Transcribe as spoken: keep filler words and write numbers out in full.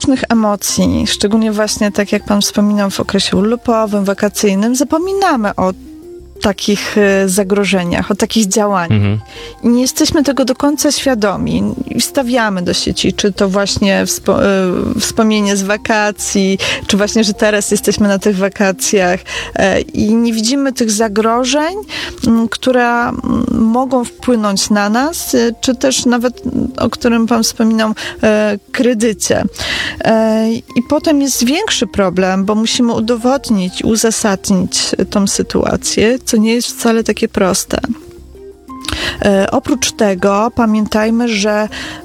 różnych emocji, szczególnie właśnie tak jak pan wspominał w okresie urlopowym, wakacyjnym, zapominamy o takich zagrożeniach, o takich działaniach. Mhm. I nie jesteśmy tego do końca świadomi. I wstawiamy do sieci, czy to właśnie wspo- wspomnienie z wakacji, czy właśnie, że teraz jesteśmy na tych wakacjach i nie widzimy tych zagrożeń, które mogą wpłynąć na nas, czy też nawet, o którym pan wspominał, kredycie. I potem jest większy problem, bo musimy udowodnić, uzasadnić tą sytuację, co nie jest wcale takie proste. E, oprócz tego pamiętajmy, że